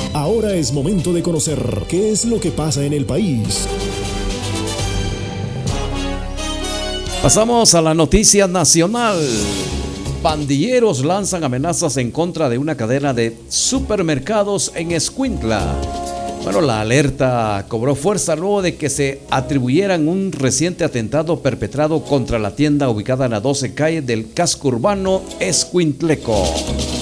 Ahora es momento de conocer qué es lo que pasa en el país. Pasamos a la noticia nacional. Pandilleros lanzan amenazas en contra de una cadena de supermercados en Escuintla. Bueno, la alerta cobró fuerza luego de que se atribuyeran un reciente atentado perpetrado contra la tienda ubicada en la 12 calle del casco urbano escuintleco.